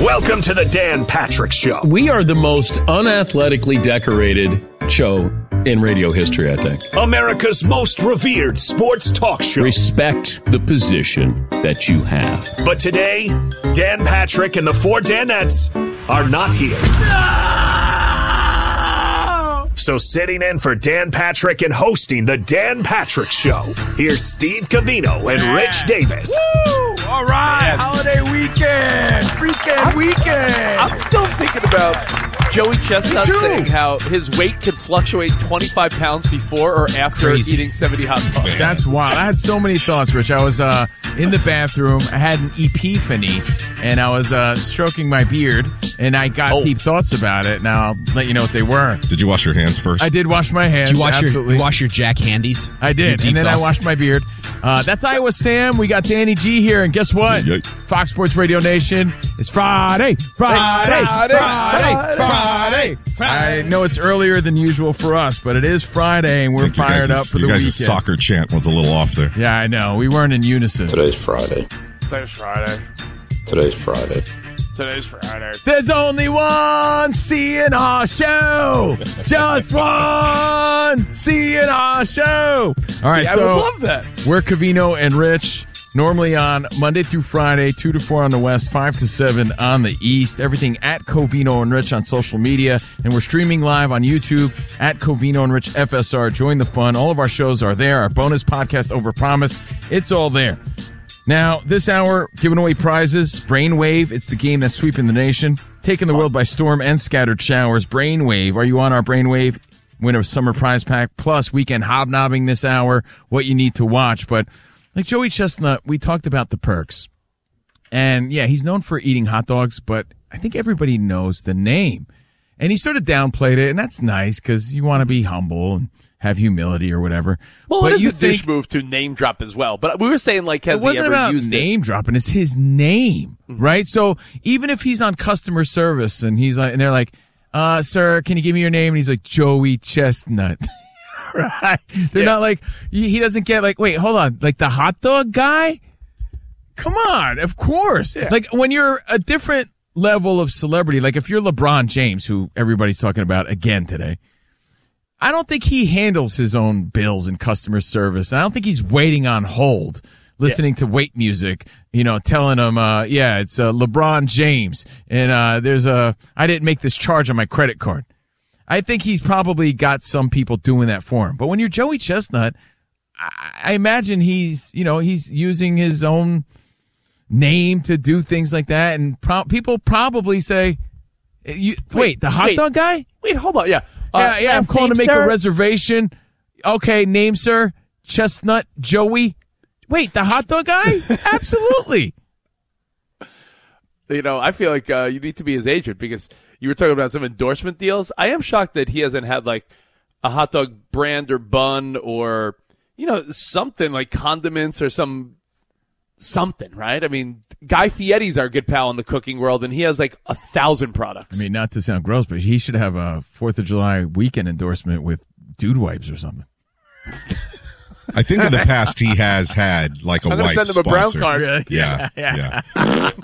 Welcome to the Dan Patrick Show. We are the most unathletically decorated show in radio history, I think. America's most revered sports talk show. Respect the position that you have. But today, Dan Patrick and the four Danettes are not here. No! So sitting in for Dan Patrick and hosting the Dan Patrick Show, here's Steve Covino and Rich Davis. Woo! All right, holiday weekend, freaking weekend. I'm still thinking about Joey Chestnut saying how his weight could fluctuate 25 pounds before or after eating 70 hot dogs. That's wild. I had so many thoughts, Rich. I was in the bathroom. I had an epiphany, and I was stroking my beard, and I got deep thoughts about it. Now, I'll let you know what they were. Did you wash your hands first? I did wash my hands. Did you absolutely. wash your Jack Handies? I did, and then I washed my beard. That's Iowa Sam. We got Danny G here, and guess what? Fox Sports Radio Nation. It's Friday. I know it's earlier than usual for us, but it is Friday, and we're fired up for the weekend. You guys' soccer chant was a little off there. Yeah, I know. We weren't in unison. Today's Friday. Today's Friday. Today's Friday. Today's Friday. There's only one C&R show. Just one C&R show. All right, I so would love that. We're Covino and Rich. Normally on Monday through Friday, 2 to 4 on the West, 5 to 7 on the East. Everything at Covino and Rich on social media. And we're streaming live on YouTube at Covino and Rich FSR. Join the fun. All of our shows are there. Our bonus podcast, Overpromised. It's all there. Now, this hour, giving away prizes. Brainwave. It's the game that's sweeping the nation. Taking the world by storm and scattered showers. Brainwave. Are you on our Brainwave? Win a summer prize pack. Plus, weekend hobnobbing this hour. What you need to watch. But like Joey Chestnut, we talked about the perks. And, yeah, he's known for eating hot dogs, but I think everybody knows the name. And he sort of downplayed it, and that's nice because you want to be humble and have humility or whatever. Well, but it is a douche move to name drop as well. But we were saying, like, has he ever used it? It wasn't about name dropping. It's his name, right? So even if he's on customer service and he's like, and they're like, sir, can you give me your name? And he's like, Joey Chestnut. Right. They're not like, he doesn't get like, wait, hold on, like the hot dog guy? Come on, of course. Yeah. Like when you're a different level of celebrity, like if you're LeBron James, who everybody's talking about again today, I don't think he handles his own bills and customer service. I don't think he's waiting on hold, listening to wait music, you know, telling him, it's LeBron James. And I didn't make this charge on my credit card. I think he's probably got some people doing that for him. But when you're Joey Chestnut, I imagine he's using his own name to do things like that. And people probably say, wait, the hot dog guy? Wait, hold on. Yeah. I'm calling to make a reservation. Okay, name, sir. Chestnut Joey. Wait, the hot dog guy? Absolutely. You know, I feel like you need to be his agent because you were talking about some endorsement deals. I am shocked that he hasn't had like a hot dog brand or bun or, you know, something like condiments or something, right? I mean, Guy Fieri's our good pal in the cooking world, and he has like 1,000 products. I mean, not to sound gross, but he should have a 4th of July weekend endorsement with Dude Wipes or something. I think in the past he has had like a wipe sponsor. I'm going to send him a brown card. Yeah.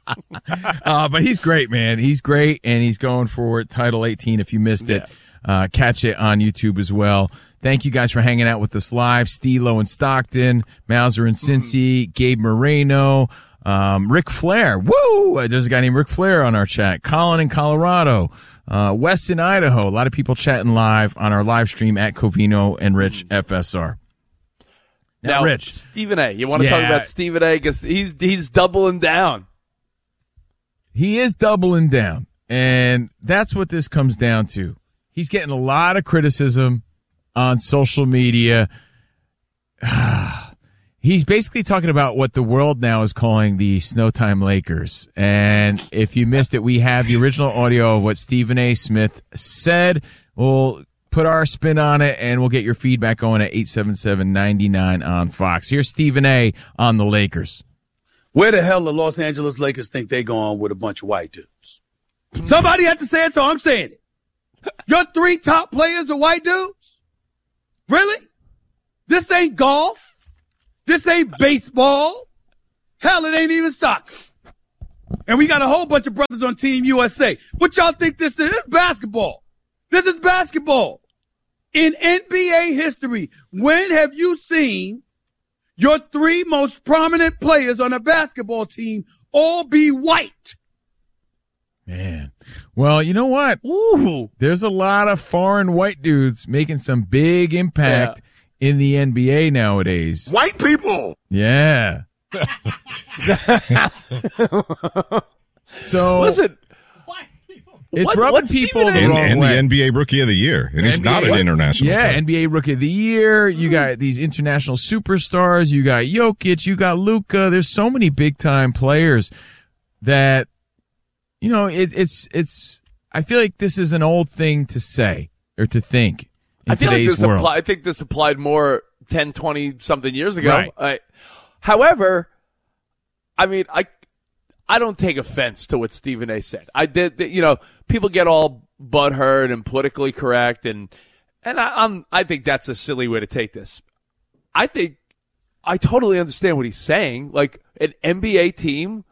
But he's great, man. He's great, and he's going for Title 18. If you missed it, catch it on YouTube as well. Thank you guys for hanging out with us live. Stilo in Stockton, Mauser in Cincy, Gabe Moreno, Ric Flair. Woo! There's a guy named Ric Flair on our chat. Colin in Colorado, Wes in Idaho. A lot of people chatting live on our live stream at Covino and Rich FSR. Now, Rich. Stephen A. You want to talk about Stephen A. because he's doubling down. He is doubling down, and that's what this comes down to. He's getting a lot of criticism on social media. He's basically talking about what the world now is calling the Snowtime Lakers. And if you missed it, we have the original audio of what Stephen A. Smith said. We'll put our spin on it, and we'll get your feedback going at 877-99 on Fox. Here's Stephen A. on the Lakers. Where the hell the Los Angeles Lakers think they going with a bunch of white dudes? Somebody had to say it, so I'm saying it. Your 3 top players are white dudes? Really? This ain't golf. This ain't baseball. Hell, it ain't even soccer. And we got a whole bunch of brothers on Team USA. What y'all think this is? This is basketball. This is basketball. In NBA history, when have you seen your three most prominent players on a basketball team all be white? Man. Well, you know what? Ooh. There's a lot of foreign white dudes making some big impact in the NBA nowadays. White people. Yeah. So Listen, it's rubbing people the wrong And way. the NBA Rookie of the Year. And he's not an international Yeah, player. NBA Rookie of the Year. You got these international superstars. You got Jokic. You got Luka. There's so many big time players that, you know, it's. I feel like this is an old thing to say or to think in I feel like today's this world. I think this applied more 10, 20 something years ago. Right. However, I mean, I don't take offense to what Stephen A. said. I did, you know, people get all butthurt and politically correct, and I think that's a silly way to take this. I think I totally understand what he's saying. Like an NBA team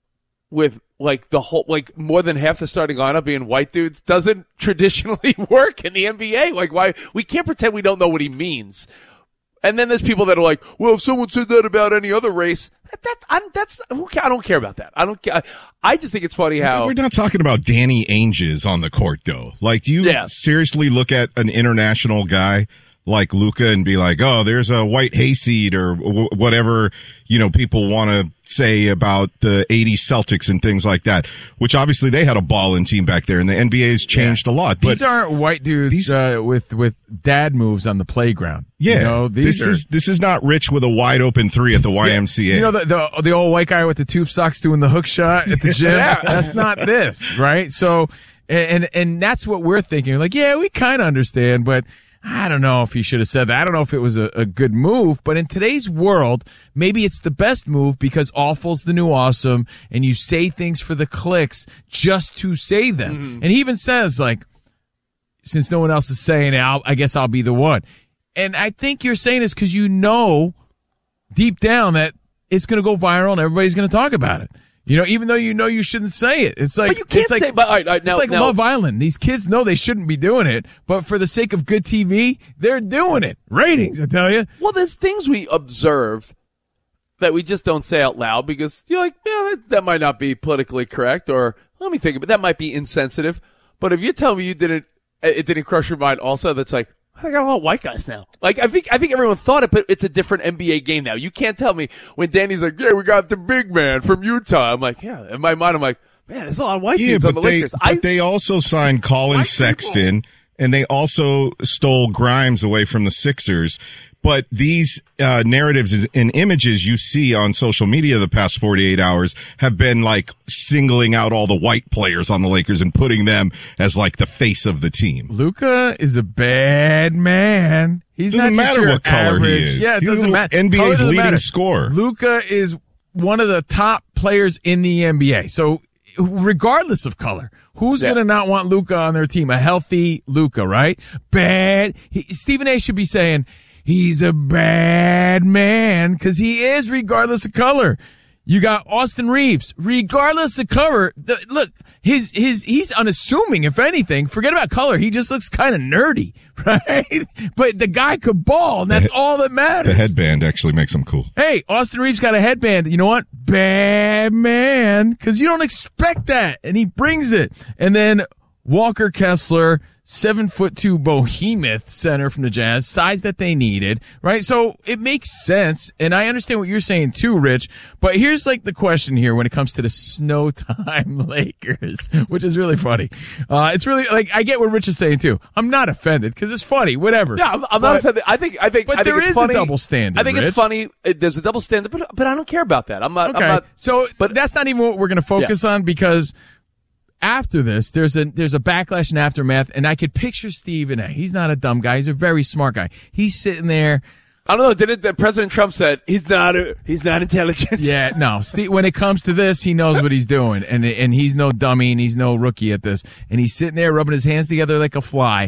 with like the whole, like more than half the starting lineup being white dudes doesn't traditionally work in the NBA. Like why we can't pretend we don't know what he means. And then there's people that are like, well, if someone said that about any other race, I don't care about that. I don't care. I just think it's funny how We're not talking about Danny Ainges on the court, though. Like, do you seriously look at an international guy like Luka and be like, oh, there's a white hayseed or whatever, you know, people want to say about the 80s Celtics and things like that, which obviously they had a balling team back there and the NBA's changed a lot. These aren't white dudes with dad moves on the playground. Yeah, you know, this is not Rich with a wide open three at the YMCA. You know the old white guy with the tube socks doing the hook shot at the gym. That's not this, right? So, and that's what we're thinking. Like, yeah, we kind of understand, but I don't know if he should have said that. I don't know if it was a good move, but in today's world, maybe it's the best move because awful's the new awesome, and you say things for the clicks just to say them. Mm-hmm. And he even says, like, since no one else is saying it, I guess I'll be the one. And I think you're saying this because you know deep down that it's going to go viral and everybody's going to talk about it. You know, even though you know you shouldn't say it. It's like, but you can't say, but all right, now, it's like Love Island. These kids know they shouldn't be doing it, but for the sake of good TV, they're doing it. Ratings, I tell you. Well, there's things we observe that we just don't say out loud because you're like, yeah, that might not be politically correct, or let me think of it, that might be insensitive. But if you tell me it didn't crush your mind also, that's like, I got a lot of white guys now. Like, I think everyone thought it, but it's a different NBA game now. You can't tell me when Danny's like, yeah, we got the big man from Utah. I'm like, yeah. In my mind, I'm like, man, there's a lot of white dudes on the Lakers. But they also signed Colin Sexton, and they also stole Grimes away from the Sixers. But these narratives and images you see on social media the past 48 hours have been like singling out all the white players on the Lakers and putting them as like the face of the team. Luka is a bad man. He's doesn't not just matter your what color average. he is. Yeah, it He's doesn't matter. NBA's leading scorer. Luka is one of the top players in the NBA. So regardless of color, who's going to not want Luka on their team? A healthy Luka, right? Bad. Stephen A. should be saying, he's a bad man, because he is, regardless of color. You got Austin Reeves, regardless of color. Look, he's unassuming, if anything. Forget about color. He just looks kind of nerdy, right? But the guy could ball, and that's all that matters. The headband actually makes him cool. Hey, Austin Reeves got a headband. You know what? Bad man, because you don't expect that, and he brings it. And then Walker Kessler, 7'2" behemoth center from the Jazz, size that they needed, right? So it makes sense, and I understand what you're saying too, Rich. But here's like the question here when it comes to the snow time Lakers, which is really funny. It's really like I get what Rich is saying too. I'm not offended because it's funny, whatever. Yeah, I'm not offended. I think there it's is funny. a double standard. I think Rich. It's funny. There's a double standard, but I don't care about that. I'm not. Okay, so but that's not even what we're going to focus on because. After this, there's a backlash and aftermath, and I could picture Stephen A. He's not a dumb guy. He's a very smart guy. He's sitting there. I don't know. President Trump said he's not intelligent? Yeah, no. When it comes to this, he knows what he's doing, and he's no dummy, and he's no rookie at this. And he's sitting there rubbing his hands together like a fly,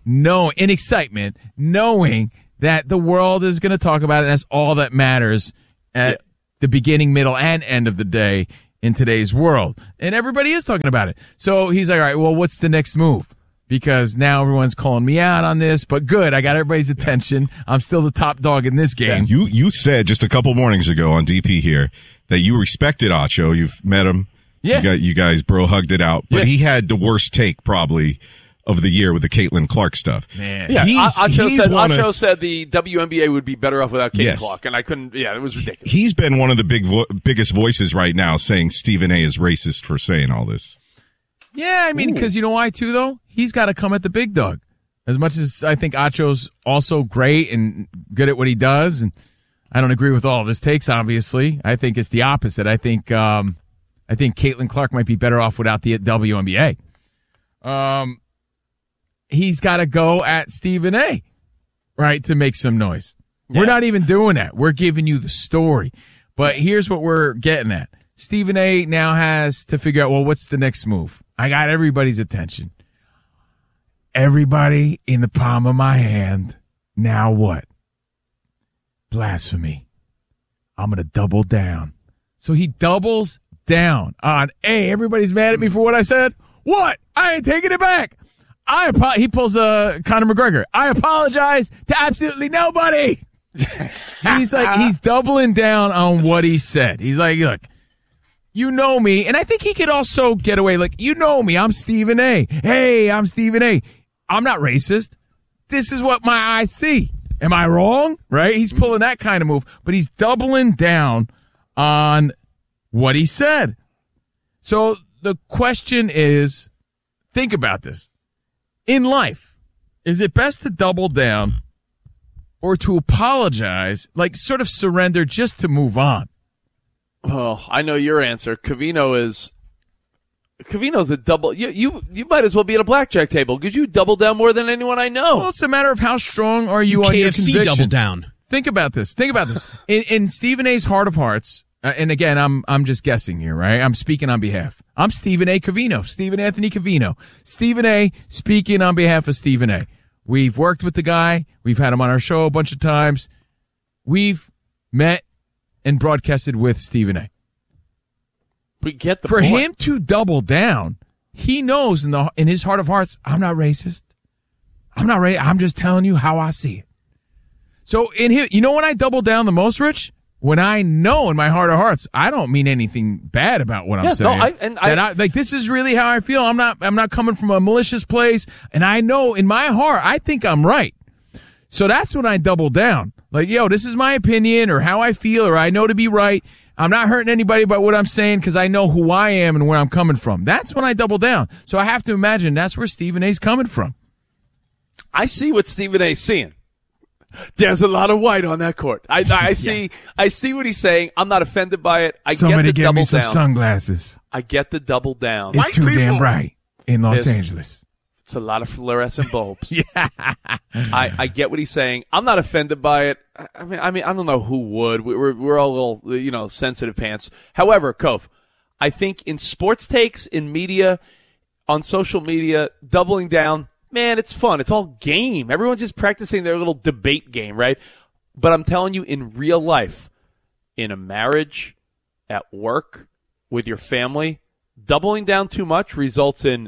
in excitement, knowing that the world is going to talk about it, and that's all that matters at the beginning, middle, and end of the day. in today's world. And everybody is talking about it. So he's like, all right, well, what's the next move? Because now everyone's calling me out on this, but good. I got everybody's attention. I'm still the top dog in this game. You said just a couple mornings ago on DP here that you respected Acho. You've met him. Yeah. You guys bro hugged it out. But he had the worst take probably of the year with the Caitlin Clark stuff. Man. Yeah, Acho said the WNBA would be better off without Caitlin Clark, and I couldn't. Yeah, it was ridiculous. He's been one of the biggest voices right now saying Stephen A. is racist for saying all this. Yeah, I mean, because you know why, too, though? He's got to come at the big dog. As much as I think Acho's also great and good at what he does, and I don't agree with all of his takes, obviously. I think it's the opposite. I think Caitlin Clark might be better off without the WNBA. He's got to go at Stephen A., right, to make some noise. Yeah. We're not even doing that. We're giving you the story. But here's what we're getting at. Stephen A. now has to figure out, well, what's the next move? I got everybody's attention. Everybody in the palm of my hand. Now what? Blasphemy. I'm going to double down. So he doubles down on, hey, everybody's mad at me for what I said. What? I ain't taking it back. He pulls a Conor McGregor. I apologize to absolutely nobody. He's doubling down on what he said. He's like, look, you know me. And I think he could also get away. Like, you know me. I'm Stephen A. Hey, I'm Stephen A. I'm not racist. This is what my eyes see. Am I wrong? Right? He's pulling that kind of move, but he's doubling down on what he said. So the question is, think about this. In life, is it best to double down or to apologize, like sort of surrender just to move on? Oh, I know your answer. Covino's a double. You might as well be at a blackjack table because you double down more than anyone I know. Well, it's a matter of how strong are you on your convictions. double down. Think about this. In Stephen A.'s heart of hearts, and again, I'm just guessing here, right? I'm speaking on behalf. I'm Stephen A. Covino, Stephen Anthony Covino. Stephen A. speaking on behalf of Stephen A. We've worked with the guy. We've had him on our show a bunch of times. We've met and broadcasted with Stephen A. We get the For point. him to double down, he knows in his heart of hearts, I'm not racist. I'm not racist. I'm just telling you how I see it. So you know when I double down the most, Rich? When I know in my heart of hearts, I don't mean anything bad about what I'm saying. Like this is really how I feel. I'm not coming from a malicious place, and I know in my heart I think I'm right. So that's when I double down. Like, yo, this is my opinion or how I feel or I know to be right. I'm not hurting anybody by what I'm saying because I know who I am and where I'm coming from. That's when I double down. So I have to imagine that's where Stephen A's coming from. I see what Stephen A's seeing. There's a lot of white on that court. I see what he's saying. I'm not offended by it. Somebody get the give double me some down. sunglasses. I get the double down. It's too damn bright in Los Angeles. It's a lot of fluorescent bulbs. Yeah. I get what he's saying. I'm not offended by it. I mean, I don't know who would. We're all a little, sensitive pants. However, Kove, I think in sports takes, in media, on social media, doubling down, man, it's fun. It's all game. Everyone's just practicing their little debate game, right? But I'm telling you, in real life, in a marriage, at work, with your family, doubling down too much results in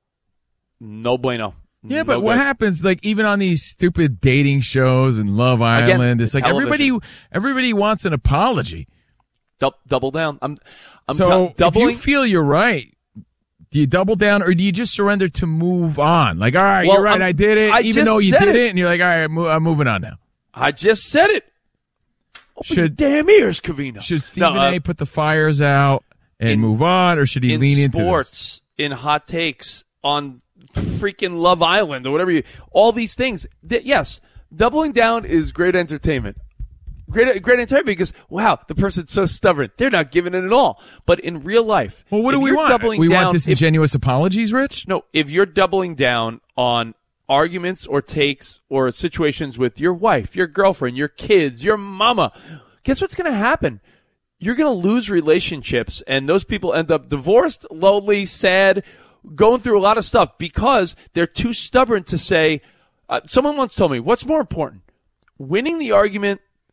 no bueno. Yeah, but what happens, like, even on these stupid dating shows and Love Island, it's like everybody wants an apology. Double down. If you feel you're right, do you double down or do you just surrender to move on? Like, all right, you're right, I did it, even though you did it, and you're like, all right, I'm moving on now. I just said it. Open your damn ears, Covino. Should Stephen A. put the fires out and move on, or should he lean into this? In sports, in hot takes, on freaking Love Island or whatever all these things. Yes, doubling down is great entertainment. Great entertainment because, wow, the person's so stubborn. They're not giving it at all. But in real life, well, what do we want? We want disingenuous apologies, Rich? No, if you're doubling down on arguments or takes or situations with your wife, your girlfriend, your kids, your mama, guess what's going to happen? You're going to lose relationships, and those people end up divorced, lonely, sad, going through a lot of stuff because they're too stubborn to say, someone once told me, what's more important, winning the argument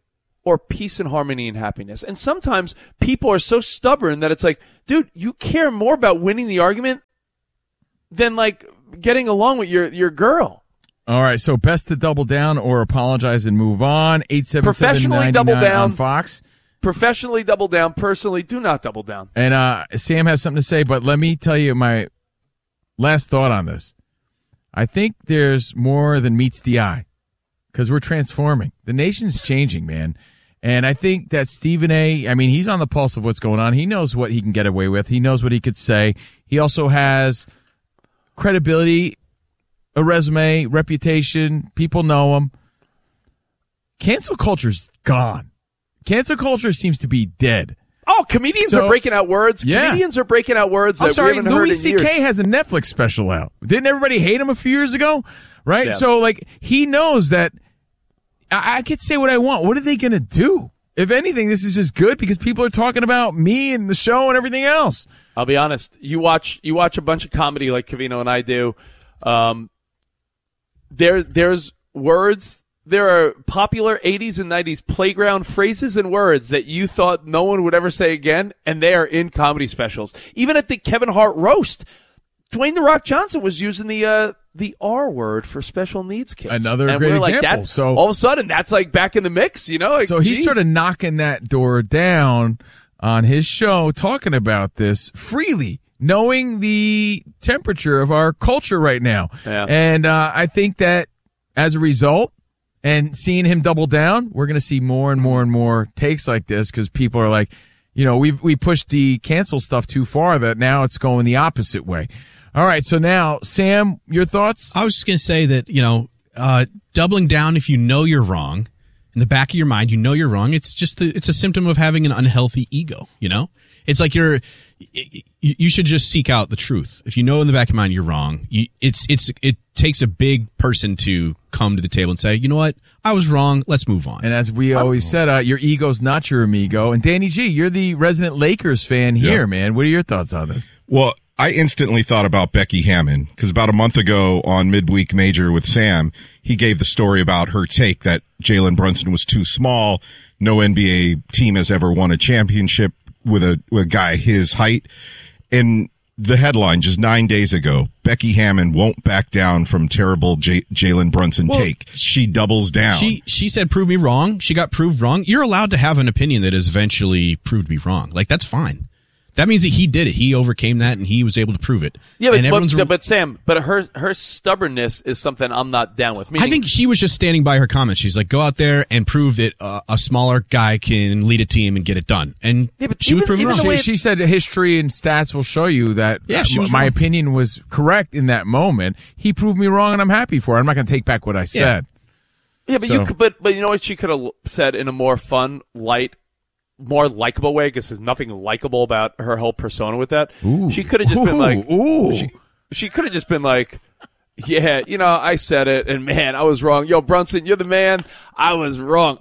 or peace and harmony and happiness. And sometimes people are so stubborn that it's like, dude, you care more about winning the argument than like getting along with your girl. All right, so best to double down or apologize and move on. 877-99 on Fox. Professionally double down. Personally, do not double down. And Sam has something to say, but let me tell you my last thought on this. I think there's more than meets the eye because we're transforming. The nation's changing, man. And I think that Stephen A., I mean, he's on the pulse of what's going on. He knows what he can get away with. He knows what he could say. He also has credibility, a resume, reputation. People know him. Cancel culture's gone. Cancel culture seems to be dead. Oh, comedians are breaking out words. Yeah. Comedians are breaking out words that we haven't heard in years. Louis C.K. has a Netflix special out. Didn't everybody hate him a few years ago? Right? Yeah. So, like, he knows that I could say what I want. What are they going to do? If anything, this is just good because people are talking about me and the show and everything else. I'll be honest. You watch a bunch of comedy like Covino and I do. There's words. There are popular 80s and 90s playground phrases and words that you thought no one would ever say again, and they are in comedy specials. Even at the Kevin Hart roast, Dwayne "The Rock" Johnson was using the R word for special needs kids. Another and great we're like, example. That's, so all of a sudden, that's like back in the mix, you know? Like, so he's geez. sort of knocking that door down on his show, talking about this freely, knowing the temperature of our culture right now. Yeah. And I think that as a result, and seeing him double down, we're going to see more and more and more takes like this because people are like, you know, we pushed the cancel stuff too far that now it's going the opposite way. All right, so now, Sam, your thoughts? I was just going to say that, you know, doubling down if you know you're wrong, in the back of your mind, you know you're wrong. It's just it's a symptom of having an unhealthy ego, you know? It's like you should just seek out the truth. If you know in the back of your mind you're wrong, it takes a big person to come to the table and say, you know what, I was wrong, let's move on. And as we always said, your ego's not your amigo. And Danny G, you're the resident Lakers fan here, man. What are your thoughts on this? Well, I instantly thought about Becky Hammon because about a month ago on Midweek Major with Sam, he gave the story about her take that Jalen Brunson was too small. No NBA team has ever won a championship with a guy his height. And the headline just 9 days ago, Becky Hammon won't back down from terrible Jalen Brunson take. She doubles down. She said, prove me wrong. She got proved wrong. You're allowed to have an opinion that is eventually proved to be wrong. Like, that's fine. That means that he did it. He overcame that, and he was able to prove it. Yeah, but Sam, her stubbornness is something I'm not down with. I think she was just standing by her comments. She's like, go out there and prove that a smaller guy can lead a team and get it done. And she was proven wrong. She said history and stats will show you that my opinion was correct in that moment. He proved me wrong, and I'm happy for it. I'm not going to take back what I said. Yeah, but you know what she could have said in a more fun, light, more likable way, because there's nothing likable about her whole persona with that. Ooh. She could have just been like, she could have just been like, yeah, you know, I said it, and man, I was wrong. Yo, Brunson, you're the man. I was wrong.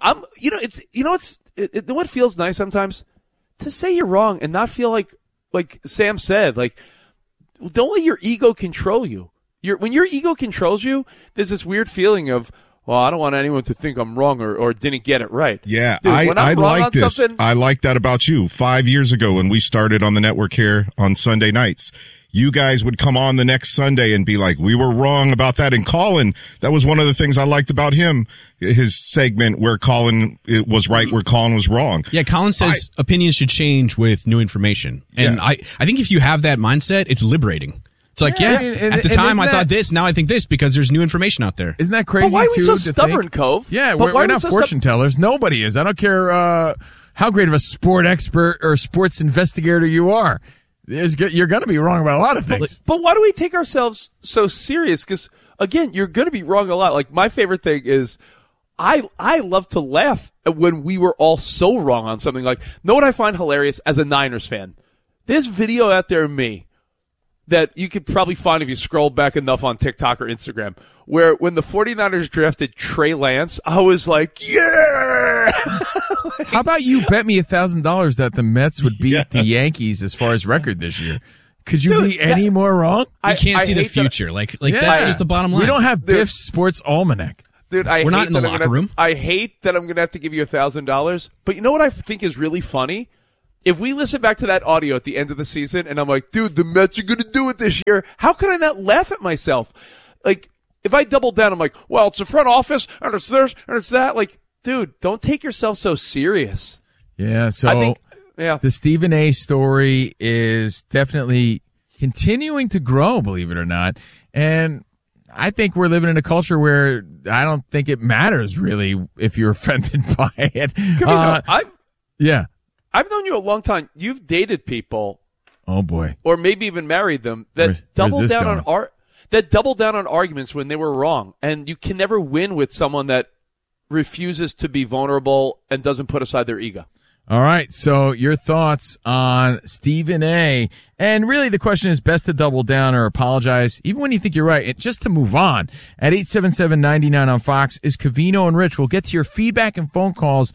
What feels nice sometimes to say you're wrong and not feel like Sam said, like, don't let your ego control you. When your ego controls you, there's this weird feeling of, well, I don't want anyone to think I'm wrong or didn't get it right. Yeah, dude, I like this. I like that about you. 5 years ago when we started on the network here on Sunday nights, you guys would come on the next Sunday and be like, we were wrong about that. And Colin, that was one of the things I liked about him, his segment where Colin was right, where Colin was wrong. Yeah, Colin says opinions should change with new information. And I think if you have that mindset, it's liberating. It's like, at the time I thought this, now I think this because there's new information out there. Isn't that crazy? But why are we so to stubborn, think? Cove? Yeah, we're not fortune tellers. Nobody is. I don't care how great of a sport expert or sports investigator you are. You're going to be wrong about a lot of things. But why do we take ourselves so serious? Because, again, you're going to be wrong a lot. Like, my favorite thing is I love to laugh when we were all so wrong on something. Like, know what I find hilarious as a Niners fan? There's video out there of me that you could probably find if you scroll back enough on TikTok or Instagram, where when the 49ers drafted Trey Lance, I was like, yeah! How about you bet me $1,000 that the Mets would beat the Yankees as far as record this year? Could you be any more wrong? You can't see the future. Like that's just the bottom line. We don't have Biff's Sports Almanac. Dude, We're not in the locker room. I hate that I'm going to have to give you $1,000. But you know what I think is really funny? If we listen back to that audio at the end of the season and I'm like, dude, the Mets are going to do it this year, how could I not laugh at myself? Like, if I double down, I'm like, well, it's the front office and it's this and it's that. Like, dude, don't take yourself so serious. Yeah, so I think, the Stephen A. story is definitely continuing to grow, believe it or not. And I think we're living in a culture where I don't think it matters really if you're offended by it. I've known you a long time. You've dated people. Oh boy. Or maybe even married them that double down on arguments when they were wrong. And you can never win with someone that refuses to be vulnerable and doesn't put aside their ego. All right, so your thoughts on Stephen A. And really the question is best to double down or apologize, even when you think you're right, just to move on. At 877-99 on Fox is Covino and Rich. We'll get to your feedback and phone calls